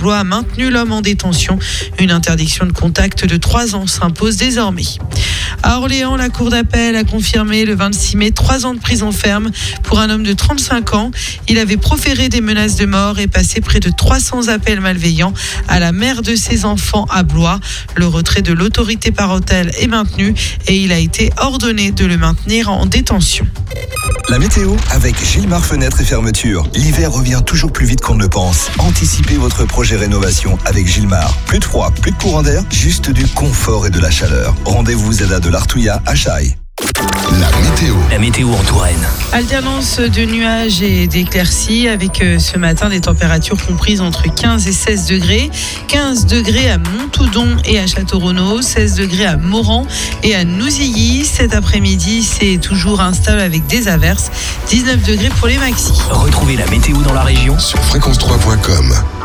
Blois a maintenu l'homme en détention. Une interdiction de contact de 3 ans s'impose désormais. À Orléans, la cour d'appel a confirmé le 26 mai 3 ans de prison ferme pour un homme de 35 ans. Il avait proféré des menaces de mort et passé près de 300 appels malveillants à la mère de ses enfants à Blois. Le retrait de l'autorité parentale est maintenu et il a été ordonné de le maintenir en détention. La météo avec Gilmar Fenêtres et Fermetures. L'hiver revient toujours plus vite qu'on ne le pense. Anticipez votre projet rénovation avec Gilmar. Plus de froid, plus de courant d'air, juste du confort et de la chaleur. Rendez-vous ZADA de l'Artouillat à Chailles. La météo en Touraine. Alternance de nuages et d'éclaircies avec ce matin des températures comprises entre 15 et 16 degrés. 15 degrés à Montoudon et à Château-Renaud, 16 degrés à Moran et à Nouzilly. Cet après-midi, c'est toujours instable avec des averses. 19 degrés pour les maxis. Retrouvez la météo dans la région sur fréquence3.com.